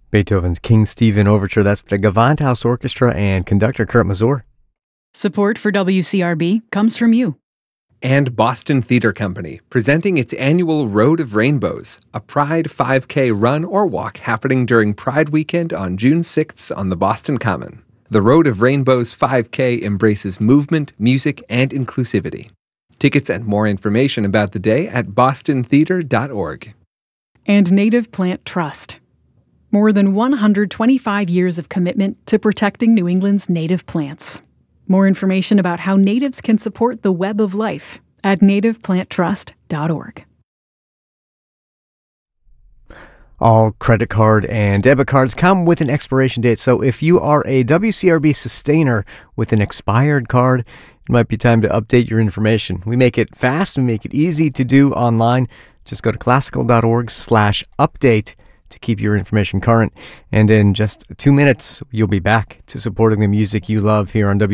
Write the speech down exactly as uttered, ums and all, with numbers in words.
Beethoven's King Stephen Overture. That's the Gewandhaus Orchestra and conductor Kurt Masur. Support for W C R B comes from you. And Boston Theater Company, presenting its annual Road of Rainbows, a Pride five K run or walk happening during Pride Weekend on June sixth on the Boston Common. The Road of Rainbows five K embraces movement, music, and inclusivity. Tickets and more information about the day at boston theater dot org. And Native Plant Trust. More than one hundred twenty-five years of commitment to protecting New England's native plants. More information about how natives can support the web of life at native plant trust dot org. All credit card and debit cards come with an expiration date, so if you are a W C R B sustainer with an expired card, it might be time to update your information. We make it fast, we make it easy to do online. Just go to classical dot org slash update to keep your information current. And in just two minutes, you'll be back to supporting the music you love here on W C R B.